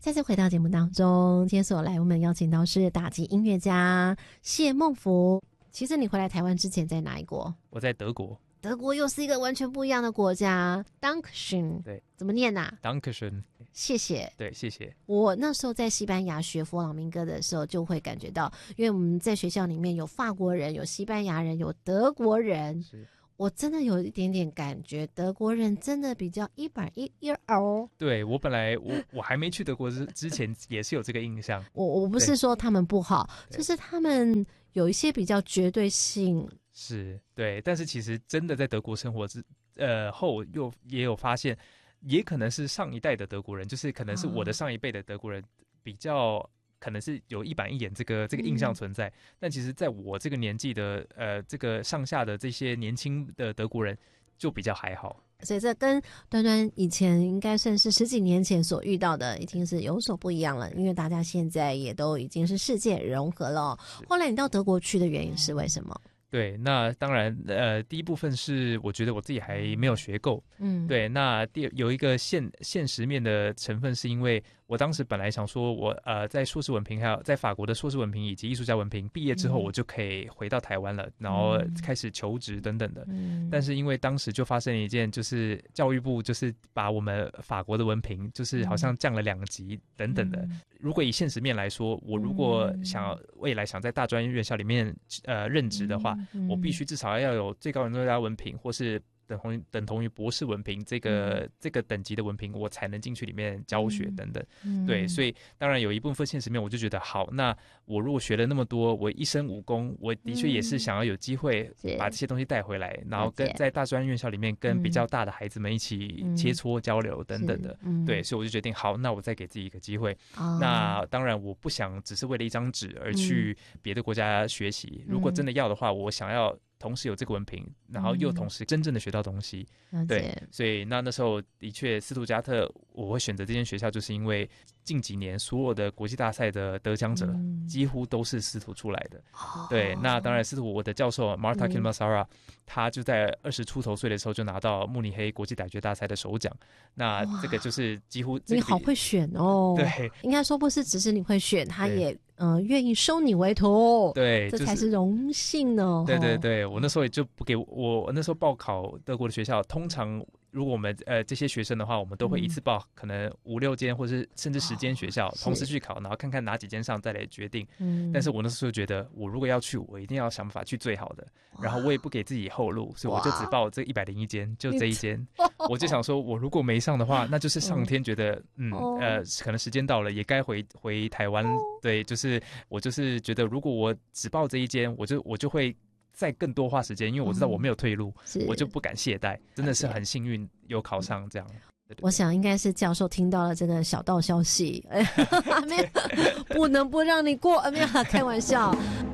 再次回到节目当中，今天所来我们邀请到是打击音乐家谢孟福。其实你回来台湾之前在哪一国？ 我在德国。 德国又是一个完全不一样的国家。 Dankeschön， 对， 怎么念啊？ Dankeschön， 谢谢。 对，谢谢。 我那时候在西班牙学佛朗明哥的时候，就会感觉到，因为我们在学校里面有法国人，有西班牙人，有德国人， 是我真的有一点点感觉德国人真的比较一板一眼哦。 对，我本来我还没去德国之前也是有这个印象。 我不是说他们不好，就是他们有一些比较绝对性。 是，对，但是其实真的在德国生活后也有发现，也可能是上一代的德国人，就是可能是我的上一辈的德国人比较可能是有一板一眼这个印象存在，但其实在我这个年纪的这个上下的这些年轻的德国人就比较还好。 所以这跟端端以前应该算是10几年前所遇到的已经是有所不一样了，因为大家现在也都已经是世界融合了。后来你到德国去的原因是为什么？ 对，那当然，第一部分是我觉得我自己还没有学够，对。那有一个现实面的成分，是因为我当时本来想说我，在硕士文凭还有在法国的硕士文凭以及艺术家文凭毕业之后，我就可以回到台湾了，然后开始求职等等的。但是因为当时就发生了一件，就是教育部就是把我们法国的文凭就是好像降了2级等等的。如果以现实面来说，我如果未来想在大专院校里面任职的话，我必须至少要有最高人类文凭，或是等同于博士文凭这个等级的文凭，我才能进去里面教学等等。对，所以当然有一部分现实面，我就觉得好，那我如果学了那么多，我一身武功，我的确也是想要有机会把这些东西带回来，然后在大专院校里面跟比较大的孩子们一起切磋交流等等的。对，所以我就决定好，那我再给自己一个机会。那当然我不想只是为了一张纸而去别的国家学习，如果真的要的话，我想要同时有这个文凭，然后又同时真正的学到东西。对，所以那时候的确斯图加特我会选择这间学校，就是因为近几年所有的国际大赛的得奖者几乎都是斯图出来的。对，那当然斯图我的教授 Marta Kilmansara 他就在20出头岁的时候就拿到慕尼黑国际逮绝大赛的首奖。那这个就是几乎你好会选哦。 对， 应该说不是只是你会选，他也愿意收你为徒。 对， 这才是荣幸呢。 对对对，我那时候也就不给我那时候报考德国的学校，通常如果我们这些学生的话，我们都会一次报可能5、6间或是甚至10间学校同时去考，然后看看哪几间上再来决定。但是我那时候觉得我如果要去，我一定要想办法去最好的，然后我也不给自己后路，所以我就只报这101间，就这一间。我就想说我如果没上的话，那就是上天觉得可能时间到了也该回台湾。对，就是我就是觉得如果我只报这一间，我就会再更多花时间，因为我知道我没有退路，我就不敢懈怠。真的是很幸运有考上这样。对对对， 我想应该是教授听到了这个小道消息，不能不让你过，没有开玩笑。